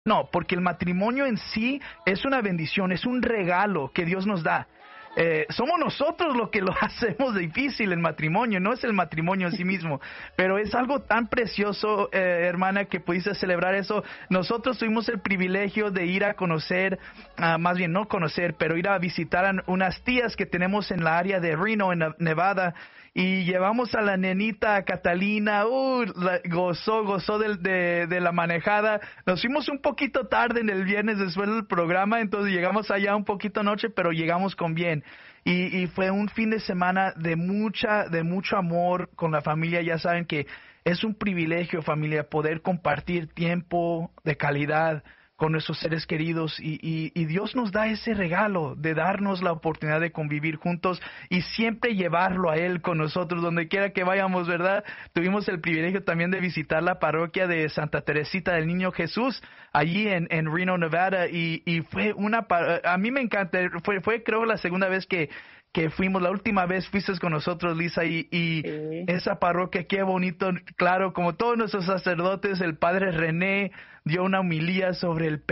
No, porque el matrimonio en sí es una bendición, es un regalo que Dios nos da. Somos nosotros los que lo hacemos difícil el matrimonio, no es el matrimonio en sí mismo, pero es algo tan precioso, hermana, que pudiste celebrar eso. Nosotros tuvimos el privilegio de ir a conocer, más bien no conocer, pero ir a visitar a unas tías que tenemos en la área de Reno, en Nevada, y llevamos a la nenita Catalina, gozó de la manejada. Nos fuimos un poquito tarde en el viernes después del programa, entonces llegamos allá un poquito noche, pero llegamos con bien. Y fue un fin de semana de mucho amor con la familia. Ya saben que es un privilegio, familia, poder compartir tiempo de calidad con nuestros seres queridos, y Dios nos da ese regalo de darnos la oportunidad de convivir juntos y siempre llevarlo a Él con nosotros donde quiera que vayamos, ¿verdad? Tuvimos el privilegio también de visitar la parroquia de Santa Teresita del Niño Jesús allí en Reno, Nevada, y fue a mí me encanta. Fue creo la segunda vez que fuimos. La última vez fuiste con nosotros, Lisa, y Sí. esa parroquia, qué bonito. Claro, como todos nuestros sacerdotes, el padre René dio una homilía sobre el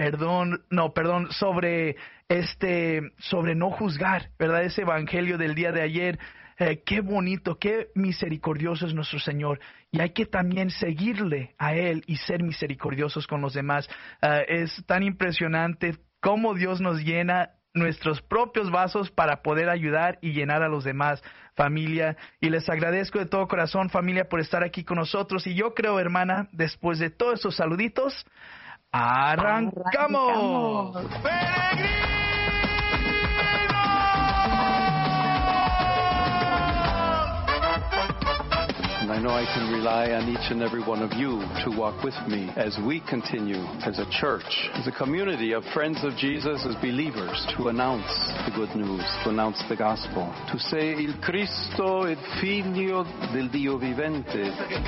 sobre no juzgar, ¿verdad? Ese evangelio del día de ayer. Qué bonito, qué misericordioso es nuestro Señor, y hay que también seguirle a Él y ser misericordiosos con los demás. Es tan impresionante cómo Dios nos llena nuestros propios vasos para poder ayudar y llenar a los demás, familia. Y les agradezco de todo corazón, familia, por estar aquí con nosotros. Y yo creo, hermana, después de todos estos saluditos, ¡arrancamos! I know I can rely on each and every one of you to walk with me as we continue as a church, as a community of friends of Jesus, as believers, to announce the good news, to announce the gospel, to say il Cristo è figlio del Dio vivente.